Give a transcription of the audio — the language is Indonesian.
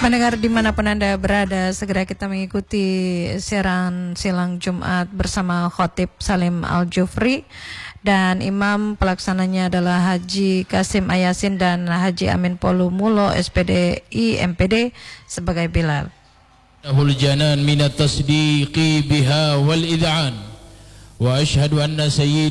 Pendengar dimanapun Anda berada, segera kita mengikuti siaran silang Jumat bersama Khotib Salim Al-Jufri dan imam pelaksananya adalah Haji Kasim Ayasin dan Haji Amin Polumulo SPDI MPD sebagai Bilal. Ahul janan minat tasdiqi biha wal id'an wa ashhadu anna sayyid